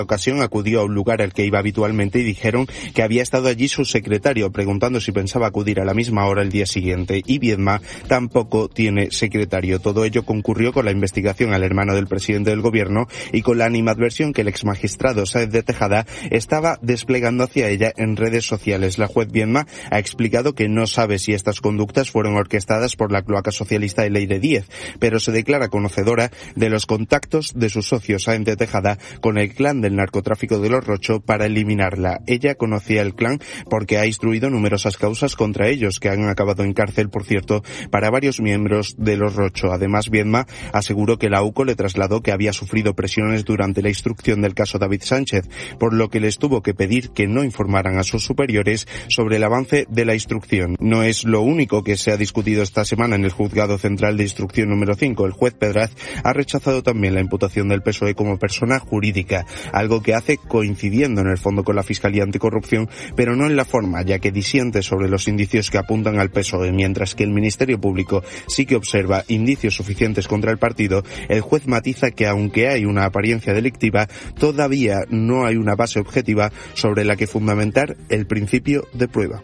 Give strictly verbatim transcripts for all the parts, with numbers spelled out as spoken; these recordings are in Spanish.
ocasión acudió a un lugar al que iba habitualmente y dijeron que había estado allí su secretario, preguntando si pensaba acudir a la misma hora el día siguiente. Y Viedma tampoco tiene secretario. Todo ello concurrió con la investigación al hermano del presidente del gobierno y con la animadversión que el exmagistrado Sáez de Tejada estaba desplegando hacia ella en redes sociales. La juez Viedma ha explicado que no sabe si estas conductas fueron orquestadas por la cloaca socialista de Leire Díez, pero se declara conocedora de los contactos de su socio Sáez de Tejada con el clan del narcotráfico de los Rocho para eliminarla. Ella conocía el clan porque ha instruido numerosas causas contra ellos, que han acabado en cárcel, por cierto, para varios miembros de los Rocho. Además, Viedma aseguró que la UCO le trasladó que había sufrido presiones durante la instrucción del caso David Sánchez, por lo que les tuvo que pedir que no informaran a sus superiores sobre el avance de la instrucción. No es lo único que se ha discutido esta semana en el Juzgado Central de Instrucción número cinco. El juez Pedraz ha rechazado también la imputación del P S O E como persona jurídica, algo que hace coincidiendo en el fondo con la Fiscalía Anticorrupción, pero no en la forma, ya que disiente sobre los indicios que apuntan al P S O E, mientras que el Ministerio Público sí que observa indicios suficientes contra el partido. El juez matiza que aunque hay una apariencia delictiva, todavía no hay una base objetiva sobre la que fundamentar el principio de prueba.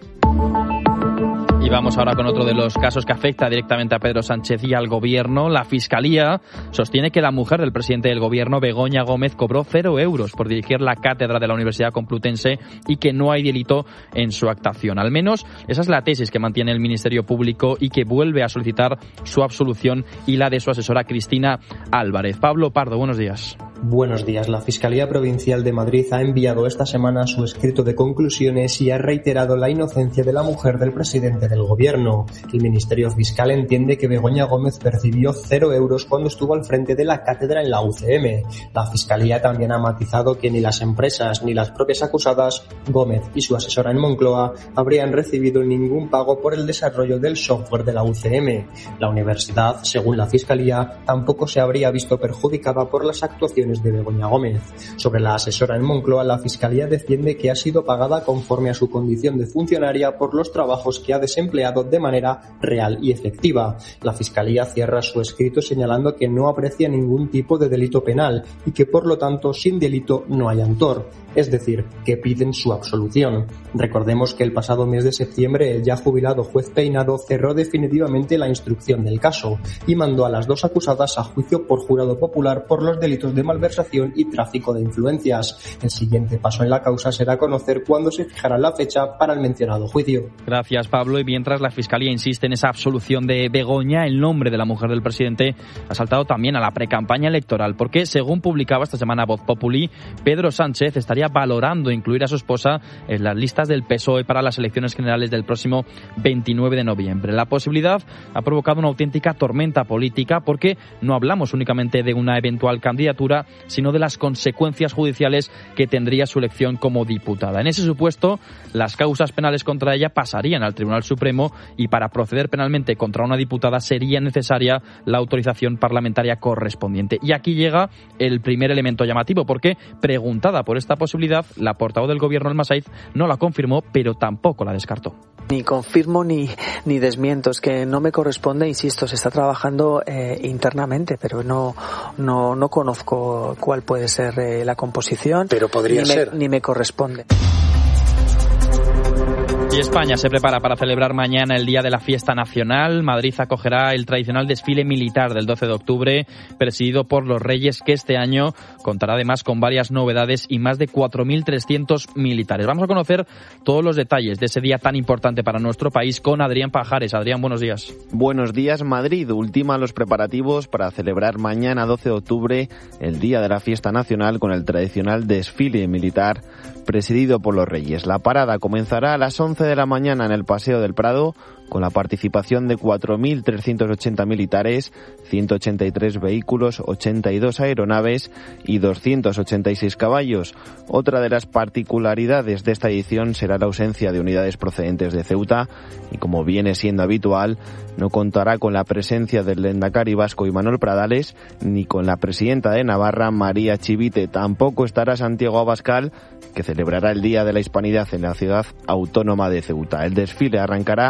Y vamos ahora con otro de los casos que afecta directamente a Pedro Sánchez y al Gobierno. La Fiscalía sostiene que la mujer del presidente del Gobierno, Begoña Gómez, cobró cero euros por dirigir la cátedra de la Universidad Complutense y que no hay delito en su actuación. Al menos esa es la tesis que mantiene el Ministerio Público y que vuelve a solicitar su absolución y la de su asesora Cristina Álvarez. Pablo Pardo, buenos días. Buenos días. La Fiscalía Provincial de Madrid ha enviado esta semana su escrito de conclusiones y ha reiterado la inocencia de la mujer del presidente del Gobierno. El Ministerio Fiscal entiende que Begoña Gómez percibió cero euros cuando estuvo al frente de la cátedra en la U C M. La Fiscalía también ha matizado que ni las empresas ni las propias acusadas, Gómez y su asesora en Moncloa, habrían recibido ningún pago por el desarrollo del software de la U C M. La universidad, según la Fiscalía, tampoco se habría visto perjudicada por las actuaciones de Begoña Gómez. Sobre la asesora en Moncloa, la Fiscalía defiende que ha sido pagada conforme a su condición de funcionaria por los trabajos que ha desempleado de manera real y efectiva. La Fiscalía cierra su escrito señalando que no aprecia ningún tipo de delito penal y que por lo tanto sin delito no hay autor, es decir, que piden su absolución. Recordemos que el pasado mes de septiembre el ya jubilado juez Peinado cerró definitivamente la instrucción del caso y mandó a las dos acusadas a juicio por jurado popular por los delitos de malversación y tráfico de influencias. El siguiente paso en la causa será conocer cuándo se fijará la fecha para el mencionado juicio. Gracias, Pablo. Y mientras la Fiscalía insiste en esa absolución de Begoña, el nombre de la mujer del presidente ha saltado también a la precampaña electoral, porque según publicaba esta semana Voz Populi, Pedro Sánchez estaría valorando incluir a su esposa en las listas del P S O E para las elecciones generales del próximo veintinueve de noviembre. La posibilidad ha provocado una auténtica tormenta política, porque no hablamos únicamente de una eventual candidatura, sino de las consecuencias judiciales que tendría su elección como diputada. En ese supuesto, las causas penales contra ella pasarían al Tribunal Supremo y para proceder penalmente contra una diputada sería necesaria la autorización parlamentaria correspondiente. Y aquí llega el primer elemento llamativo, porque preguntada por esta posibilidad, la portavoz del Gobierno, Alma Saíz, no la confirmó, pero tampoco la descartó. Ni confirmo ni, ni desmiento, es que no me corresponde, insisto, se está trabajando eh, internamente, pero no, no, no conozco cuál puede ser eh, la composición. Pero podría ni ser. Me, ni me corresponde. Y España se prepara para celebrar mañana el Día de la Fiesta Nacional. Madrid acogerá el tradicional desfile militar del doce de octubre, presidido por los Reyes, que este año contará además con varias novedades y más de cuatro mil trescientos militares. Vamos a conocer todos los detalles de ese día tan importante para nuestro país con Adrián Pajares. Adrián, buenos días. Buenos días. Madrid ultima los preparativos para celebrar mañana doce de octubre el Día de la Fiesta Nacional con el tradicional desfile militar presidido por los Reyes. La parada comenzará a las once de la mañana en el Paseo del Prado, con la participación de cuatro mil trescientos ochenta militares, ciento ochenta y tres vehículos, ochenta y dos aeronaves y doscientos ochenta y seis caballos. Otra de las particularidades de esta edición será la ausencia de unidades procedentes de Ceuta y, como viene siendo habitual, no contará con la presencia del lehendakari vasco Imanol Pradales ni con la presidenta de Navarra, María Chivite. Tampoco estará Santiago Abascal, que celebrará el Día de la Hispanidad en la ciudad autónoma de Ceuta. El desfile arrancará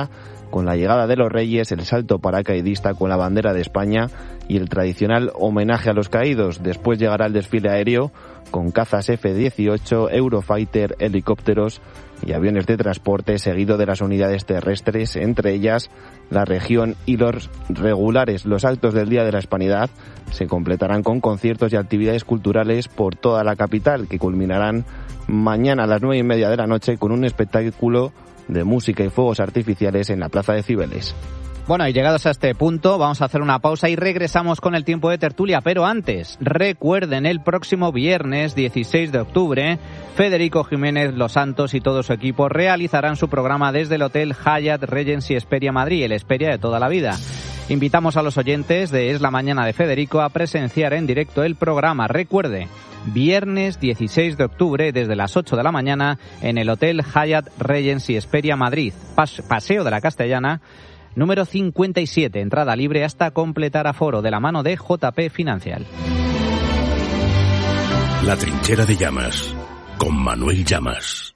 con la llegada de los Reyes, el salto paracaidista con la bandera de España y el tradicional homenaje a los caídos. Después llegará el desfile aéreo con cazas F dieciocho, Eurofighter, helicópteros y aviones de transporte, seguido de las unidades terrestres, entre ellas la Región y los regulares. Los actos del Día de la Hispanidad se completarán con conciertos y actividades culturales por toda la capital, que culminarán mañana a las nueve y media de la noche con un espectáculo de música y fuegos artificiales en la Plaza de Cibeles. Bueno, y llegados a este punto, vamos a hacer una pausa y regresamos con el tiempo de tertulia. Pero antes, recuerden, el próximo viernes dieciséis de octubre, Federico Jiménez Los Santos y todo su equipo realizarán su programa desde el Hotel Hyatt Regency Hesperia Madrid, el Hesperia de toda la vida. Invitamos a los oyentes de Es la Mañana de Federico a presenciar en directo el programa. Recuerde, viernes dieciséis de octubre desde las ocho de la mañana en el Hotel Hyatt Regency Hesperia Madrid, Pas- Paseo de la Castellana, número cincuenta y siete, entrada libre hasta completar aforo, de la mano de J P Financial. La Trinchera de Llamas, con Manuel Llamas.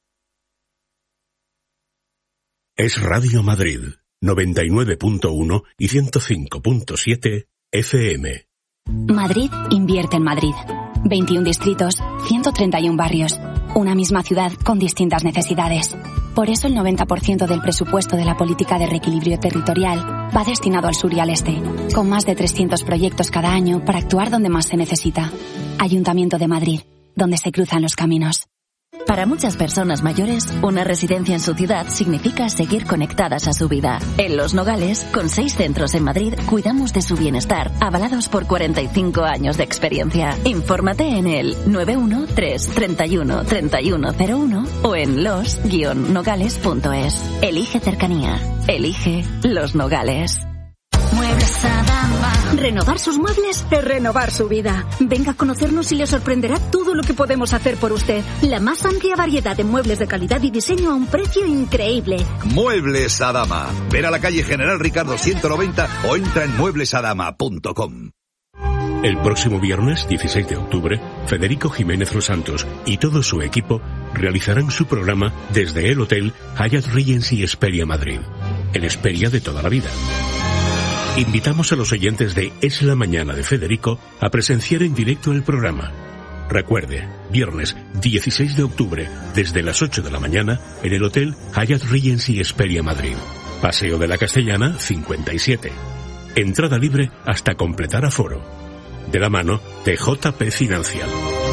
Es Radio Madrid, noventa y nueve punto uno y ciento cinco punto siete F M. Madrid invierte en Madrid. veintiún distritos, ciento treinta y uno barrios. Una misma ciudad con distintas necesidades. Por eso el noventa por ciento del presupuesto de la política de reequilibrio territorial va destinado al sur y al este, con más de trescientos proyectos cada año para actuar donde más se necesita. Ayuntamiento de Madrid, donde se cruzan los caminos. Para muchas personas mayores, una residencia en su ciudad significa seguir conectadas a su vida. En Los Nogales, con seis centros en Madrid, cuidamos de su bienestar, avalados por cuarenta y cinco años de experiencia. Infórmate en el nueve uno tres, treinta y uno, treinta y uno cero uno o en los guion nogales punto es. Elige cercanía. Elige Los Nogales. Muebles Adama. Renovar sus muebles es renovar su vida. Venga a conocernos y le sorprenderá todo lo que podemos hacer por usted. La más amplia variedad de muebles de calidad y diseño a un precio increíble. Muebles Adama. Ven a la calle General Ricardo ciento noventa o entra en muebles adama punto com. El próximo viernes, dieciséis de octubre, Federico Jiménez Los Santos y todo su equipo realizarán su programa desde el Hotel Hyatt Regency Hesperia Madrid, el Hesperia de toda la vida. Invitamos a los oyentes de Es la Mañana de Federico a presenciar en directo el programa. Recuerde, viernes dieciséis de octubre, desde las ocho de la mañana, en el Hotel Hyatt Regency Hesperia Madrid, Paseo de la Castellana cincuenta y siete. Entrada libre hasta completar aforo. De la mano de J P Financial.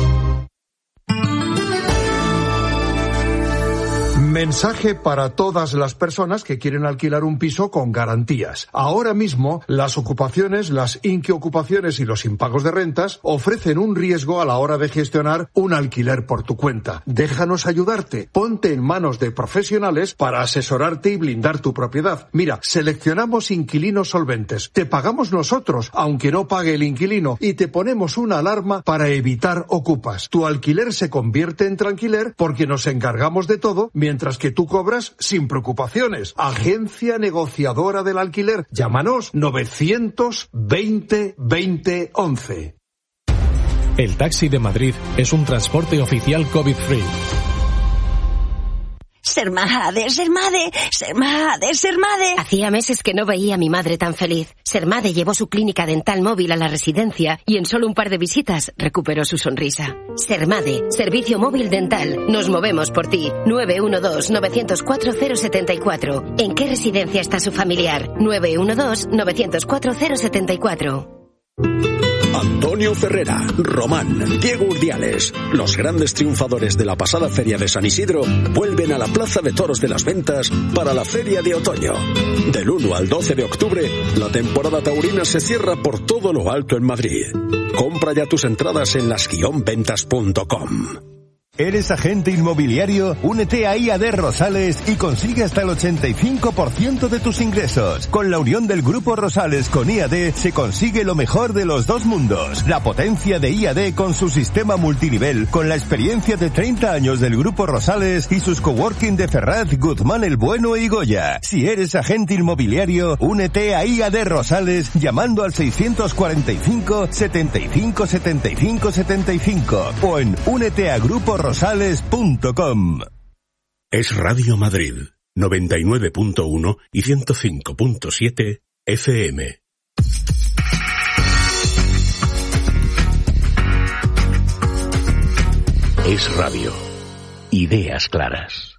Mensaje para todas las personas que quieren alquilar un piso con garantías. Ahora mismo, las ocupaciones, las inquiocupaciones y los impagos de rentas ofrecen un riesgo a la hora de gestionar un alquiler por tu cuenta. Déjanos ayudarte. Ponte en manos de profesionales para asesorarte y blindar tu propiedad. Mira, seleccionamos inquilinos solventes. Te pagamos nosotros, aunque no pague el inquilino, y te ponemos una alarma para evitar ocupas. Tu alquiler se convierte en tranquiler porque nos encargamos de todo, mientras que tú cobras sin preocupaciones. Agencia negociadora del alquiler. Llámanos novecientos veinte veinte once. El taxi de Madrid es un transporte oficial COVID-free. Sermade, Sermade, Sermade, Sermade. Hacía meses que no veía a mi madre tan feliz. Sermade llevó su clínica dental móvil a la residencia y en solo un par de visitas recuperó su sonrisa. Sermade, servicio móvil dental. Nos movemos por ti. nueve uno dos, nueve cero cuatro, cero siete cuatro. ¿En qué residencia está su familiar? nueve uno dos, nueve cero cuatro, cero siete cuatro. Antonio Ferrera, Román, Diego Urdiales, los grandes triunfadores de la pasada Feria de San Isidro, vuelven a la Plaza de Toros de las Ventas para la Feria de Otoño. Del uno al doce de octubre, la temporada taurina se cierra por todo lo alto en Madrid. Compra ya tus entradas en las guion ventas punto com. ¿Eres agente inmobiliario? Únete a I A D Rosales y consigue hasta el ochenta y cinco por ciento de tus ingresos. Con la unión del Grupo Rosales con I A D se consigue lo mejor de los dos mundos. La potencia de I A D con su sistema multinivel, con la experiencia de treinta años del Grupo Rosales y sus coworking de Ferraz, Guzmán el Bueno y Goya. Si eres agente inmobiliario, únete a I A D Rosales llamando al seiscientos cuarenta y cinco, setenta y cinco, setenta y cinco, setenta y cinco o en únete a grupo rosales punto com. Es Radio Madrid, noventa y nueve punto uno y ciento cinco punto siete F M. Es Radio. Ideas claras.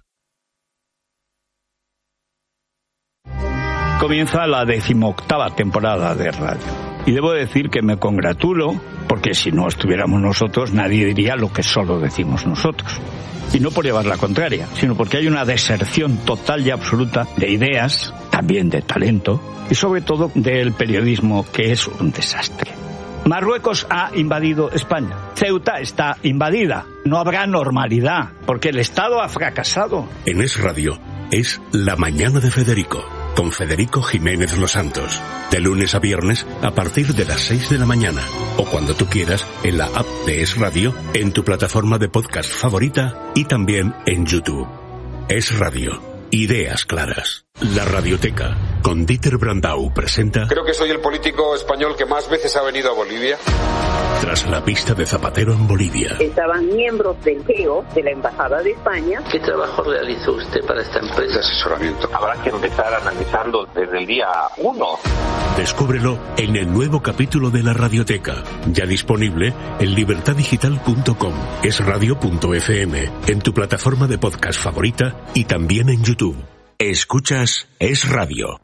Comienza la decimoctava temporada de radio. Y debo decir que me congratulo, porque si no estuviéramos nosotros, nadie diría lo que solo decimos nosotros. Y no por llevar la contraria, sino porque hay una deserción total y absoluta de ideas, también de talento, y sobre todo del periodismo, que es un desastre. Marruecos ha invadido España. Ceuta está invadida. No habrá normalidad, porque el Estado ha fracasado. En Es Radio, es La Mañana de Federico, con Federico Jiménez Los Santos. De lunes a viernes, a partir de las seis de la mañana. O cuando tú quieras, en la app de Es Radio, en tu plataforma de podcast favorita y también en YouTube. Es Radio. Ideas claras. La Radioteca, con Dieter Brandau, presenta... Creo que soy el político español que más veces ha venido a Bolivia. Tras la pista de Zapatero en Bolivia. Estaban miembros del G E O, de la Embajada de España. ¿Qué trabajo realizó usted para esta empresa? De asesoramiento. Habrá que empezar a analizarlo desde el día uno. Descúbrelo en el nuevo capítulo de La Radioteca, ya disponible en libertad digital punto com, esradio punto f m, en tu plataforma de podcast favorita y también en YouTube. Escuchas Es Radio.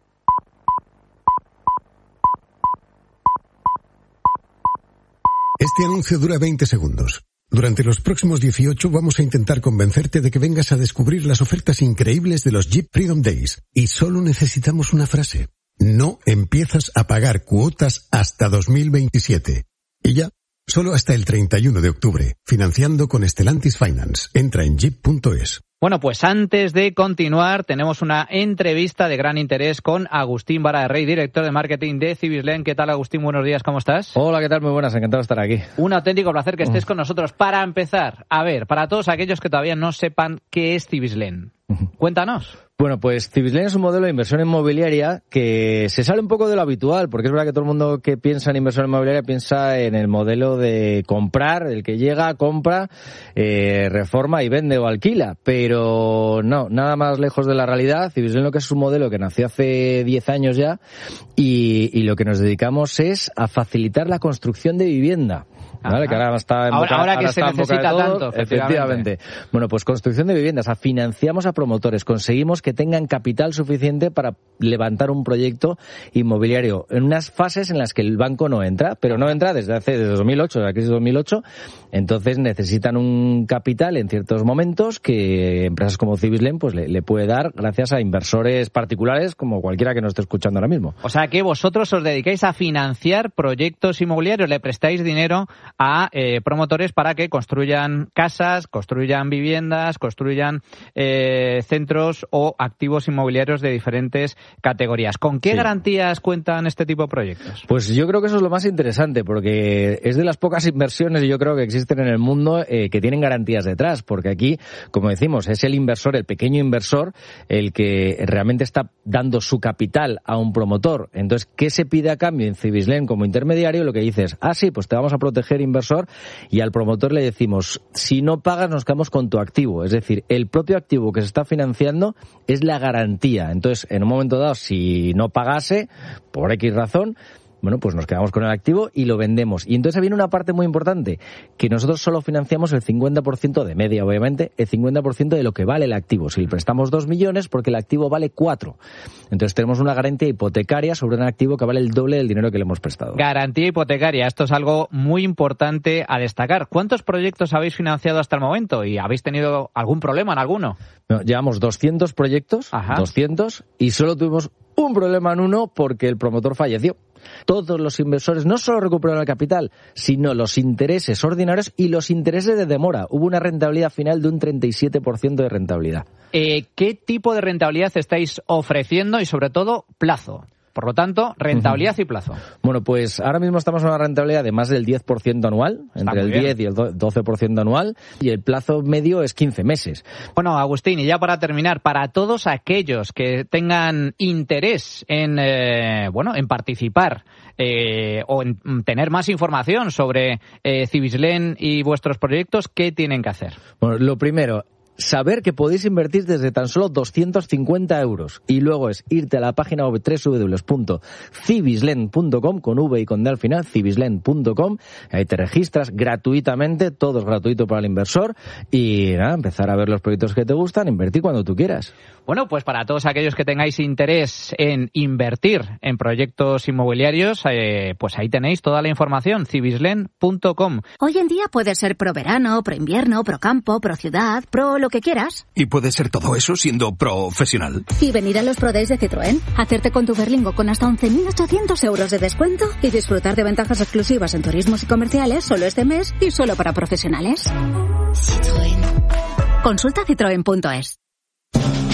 Este anuncio dura veinte segundos. Durante los próximos dieciocho vamos a intentar convencerte de que vengas a descubrir las ofertas increíbles de los Jeep Freedom Days. Y solo necesitamos una frase. No empiezas a pagar cuotas hasta dos mil veintisiete. Y ya, solo hasta el treinta y uno de octubre. Financiando con Stellantis Finance. Entra en jeep punto es. Bueno, pues antes de continuar, tenemos una entrevista de gran interés con Agustín Vara de Rey, director de marketing de Cibislen. ¿Qué tal, Agustín? Buenos días, ¿cómo estás? Hola, ¿qué tal? Muy buenas, encantado de estar aquí. Un auténtico placer que estés con nosotros. Para empezar, a ver, para todos aquellos que todavía no sepan qué es Cibislen, cuéntanos. Bueno, pues Cibislen es un modelo de inversión inmobiliaria que se sale un poco de lo habitual, porque es verdad que todo el mundo que piensa en inversión inmobiliaria piensa en el modelo de comprar, el que llega, compra, eh, reforma y vende o alquila, pero no, nada más lejos de la realidad. Cibislen lo que es un modelo que nació hace diez años ya y, y lo que nos dedicamos es a facilitar la construcción de vivienda. ¿Vale? Que ahora está en boca, ahora, ahora que ahora se necesita todo, tanto, efectivamente. efectivamente. Bueno, pues construcción de viviendas. O sea, financiamos a promotores, conseguimos que tengan capital suficiente para levantar un proyecto inmobiliario en unas fases en las que el banco no entra, pero no entra desde hace desde dos mil ocho, la crisis de dos mil ocho, entonces necesitan un capital en ciertos momentos que empresas como Cibislen pues le, le puede dar gracias a inversores particulares como cualquiera que nos esté escuchando ahora mismo. O sea que vosotros os dedicáis a financiar proyectos inmobiliarios, le prestáis dinero a eh, promotores para que construyan casas, construyan viviendas, construyan eh, centros o activos inmobiliarios de diferentes categorías. ¿Con qué sí. garantías cuentan este tipo de proyectos? Pues yo creo que eso es lo más interesante, porque es de las pocas inversiones, y yo creo que existen en el mundo, eh, que tienen garantías detrás, porque aquí, como decimos, es el inversor, el pequeño inversor, el que realmente está dando su capital a un promotor. Entonces, ¿qué se pide a cambio en Cibislen como intermediario? Lo que dices, ah, sí, pues te vamos a proteger, inversor, y al promotor le decimos, si no pagas nos quedamos con tu activo, es decir, el propio activo que se está financiando es la garantía. Entonces, en un momento dado, si no pagase, por X razón, bueno, pues nos quedamos con el activo y lo vendemos. Y entonces viene una parte muy importante, que nosotros solo financiamos el cincuenta por ciento de media, obviamente, el cincuenta por ciento de lo que vale el activo. Si le prestamos dos millones, porque el activo vale cuatro. Entonces tenemos una garantía hipotecaria sobre un activo que vale el doble del dinero que le hemos prestado. Garantía hipotecaria, esto es algo muy importante a destacar. ¿Cuántos proyectos habéis financiado hasta el momento? ¿Y habéis tenido algún problema en alguno? No, llevamos doscientos proyectos, Ajá. doscientos, y solo tuvimos un problema en uno porque el promotor falleció. Todos los inversores no solo recuperaron el capital, sino los intereses ordinarios y los intereses de demora. Hubo una rentabilidad final de un treinta y siete por ciento de rentabilidad. Eh, ¿Qué tipo de rentabilidad estáis ofreciendo y, sobre todo, plazo? Por lo tanto, rentabilidad uh-huh. y plazo. Bueno, pues ahora mismo estamos en una rentabilidad de más del diez por ciento anual, Está entre el bien. diez y el doce por ciento anual, y el plazo medio es quince meses. Bueno, Agustín, y ya para terminar, para todos aquellos que tengan interés en, eh, bueno, en participar eh, o en tener más información sobre eh, Cibislen y vuestros proyectos, ¿qué tienen que hacer? Bueno, lo primero, saber que podéis invertir desde tan solo doscientos cincuenta euros. Y luego es irte a la página web doble u doble u doble u punto cibislend punto com, con V y con D al final, cibislend punto com. Ahí te registras gratuitamente, todo es gratuito para el inversor. Y nada, empezar a ver los proyectos que te gustan, invertir cuando tú quieras. Bueno, pues para todos aquellos que tengáis interés en invertir en proyectos inmobiliarios, eh, pues ahí tenéis toda la información, cibislend punto com. Hoy en día puede ser pro verano, pro invierno, pro campo, pro ciudad, pro lo que quieras. Y puede ser todo eso siendo profesional. Y venir a los Pro Days de Citroën, hacerte con tu Berlingo con hasta once mil ochocientos euros de descuento y disfrutar de ventajas exclusivas en turismos y comerciales solo este mes y solo para profesionales. Citroën. Consulta citroen punto es.